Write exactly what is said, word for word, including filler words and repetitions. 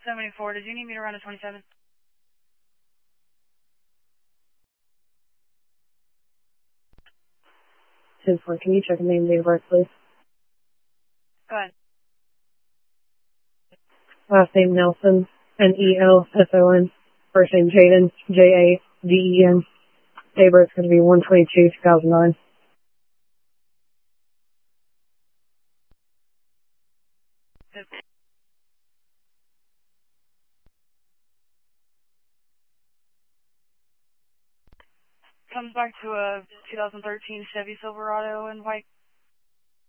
seventy-four, did you need me to run a twenty-seven? ten four, can you check the name and date of birth, please? Go ahead. Last name Nelson, N E L S O N. First name Jaden, J A D E N. Date of birth is going to be one twenty-two, two thousand nine. Good. Comes back to a two thousand thirteen Chevy Silverado in white.